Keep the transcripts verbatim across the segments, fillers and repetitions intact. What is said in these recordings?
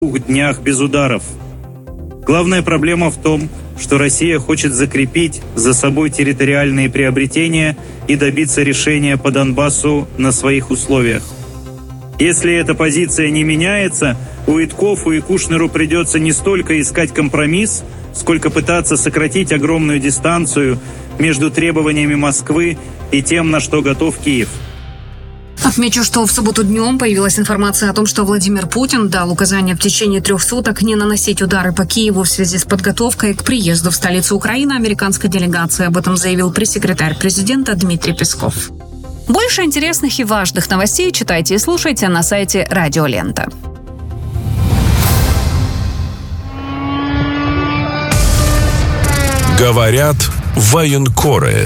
двух днях без ударов. Главная проблема в том, что Россия хочет закрепить за собой территориальные приобретения и добиться решения по Донбассу на своих условиях. Если эта позиция не меняется, Уиткофу и Кушнеру придется не столько искать компромисс, сколько пытаться сократить огромную дистанцию между требованиями Москвы и тем, на что готов Киев. Отмечу, что в субботу днем появилась информация о том, что Владимир Путин дал указание в течение трех суток не наносить удары по Киеву в связи с подготовкой к приезду в столицу Украины американской делегации. Об этом заявил пресс-секретарь президента Дмитрий Песков. Больше интересных и важных новостей читайте и слушайте на сайте Радио Лента. Говорят военкоры.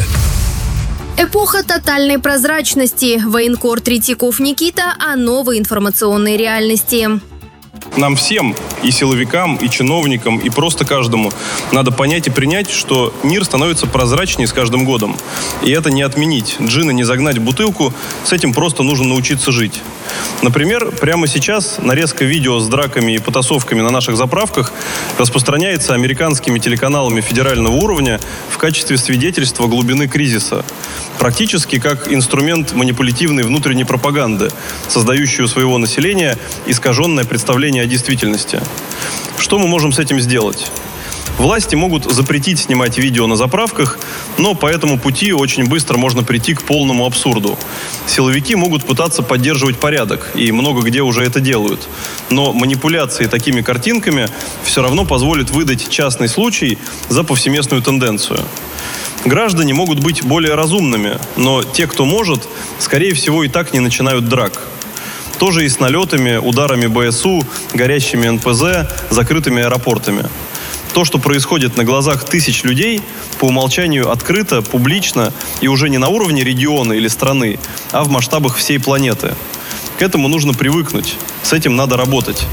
Эпоха тотальной прозрачности. Военкор Третьяков Никита о новой информационной реальности. Нам всем, и силовикам, и чиновникам, и просто каждому, надо понять и принять, что мир становится прозрачнее с каждым годом. И это не отменить. Джина не загнать в бутылку, с этим просто нужно научиться жить. Например, прямо сейчас нарезка видео с драками и потасовками на наших заправках распространяется американскими телеканалами федерального уровня в качестве свидетельства глубины кризиса. Практически как инструмент манипулятивной внутренней пропаганды, создающей у своего населения искаженное представление о действительности. Что мы можем с этим сделать? Власти могут запретить снимать видео на заправках, но по этому пути очень быстро можно прийти к полному абсурду. Силовики могут пытаться поддерживать порядок, и много где уже это делают. Но манипуляции такими картинками все равно позволят выдать частный случай за повсеместную тенденцию. Граждане могут быть более разумными, но те, кто может, скорее всего, и так не начинают драк. Тоже и с налетами, ударами БСУ, горящими эн пэ зэ, закрытыми аэропортами. То, что происходит на глазах тысяч людей, по умолчанию открыто, публично и уже не на уровне региона или страны, а в масштабах всей планеты. К этому нужно привыкнуть, с этим надо работать.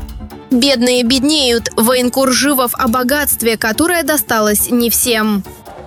Бедные беднеют. Военкор Живов о богатстве, которое досталось не всем.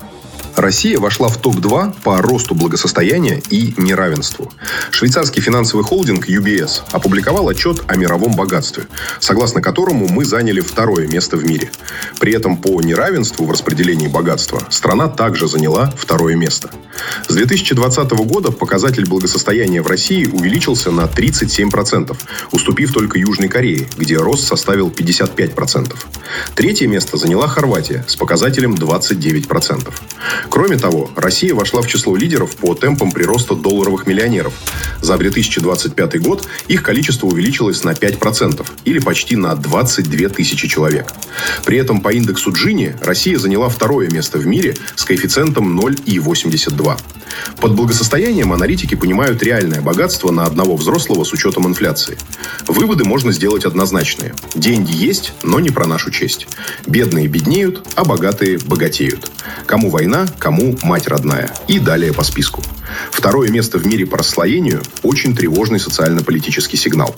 Россия вошла в топ два по росту благосостояния и неравенству. Швейцарский финансовый холдинг ю би эс опубликовал отчет о мировом богатстве, согласно которому мы заняли второе место в мире. При этом по неравенству в распределении богатства страна также заняла второе место. С две тысячи двадцатого года показатель благосостояния в России увеличился на тридцать семь процентов, уступив только Южной Корее, где рост составил пятьдесят пять процентов. Третье место заняла Хорватия с показателем двадцать девять процентов. Кроме того, Россия вошла в число лидеров по темпам прироста долларовых миллионеров. За две тысячи двадцать пятый год их количество увеличилось на пять процентов, или почти на двадцать две тысячи человек. При этом по индексу Джини Россия заняла второе место в мире с коэффициентом ноль целых восемьдесят два. Под благосостоянием аналитики понимают реальное богатство на одного взрослого с учетом инфляции. Выводы можно сделать однозначные. Деньги есть, но не про нашу честь. Бедные беднеют, а богатые богатеют. Кому война, кому мать родная. И далее по списку. Второе место в мире по расслоению – очень тревожный социально-политический сигнал.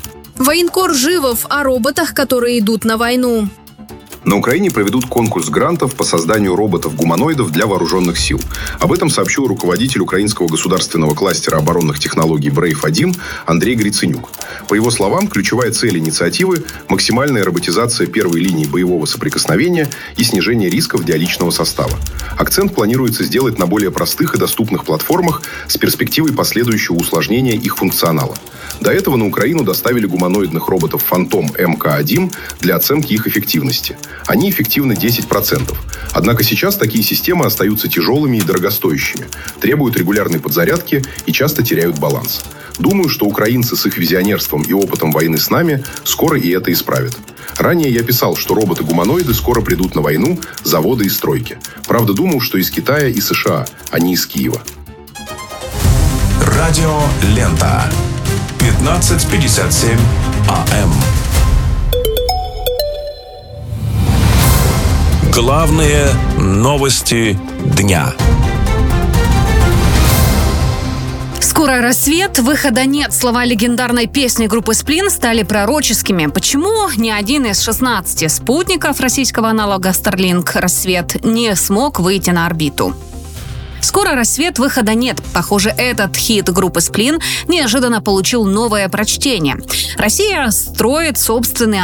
Военкор Живов о роботах, которые идут на войну. На Украине проведут конкурс грантов по созданию роботов-гуманоидов для вооруженных сил. Об этом сообщил руководитель украинского государственного кластера оборонных технологий брейв один Андрей Гриценюк. По его словам, ключевая цель инициативы – максимальная роботизация первой линии боевого соприкосновения и снижение рисков для личного состава. Акцент планируется сделать на более простых и доступных платформах с перспективой последующего усложнения их функционала. До этого на Украину доставили гуманоидных роботов «Фантом эм ка один» для оценки их эффективности. Они эффективны десять процентов. Однако сейчас такие системы остаются тяжелыми и дорогостоящими, требуют регулярной подзарядки и часто теряют баланс. Думаю, что украинцы с их визионерством и опытом войны с нами скоро и это исправят. Ранее я писал, что роботы-гуманоиды скоро придут на войну, заводы и стройки. Правда, думал, что из Китая и США, а не из Киева. Радио Лента. пятнадцать пятьдесят семь а эм. Главные новости дня. Скоро рассвет, выхода нет. Слова легендарной песни группы «Сплин» стали пророческими. Почему ни один из шестнадцати спутников российского аналога Starlink «Рассвет» не смог выйти на орбиту? Скоро рассвет, выхода нет. Похоже, этот хит группы «Сплин» неожиданно получил новое прочтение. Россия строит собственный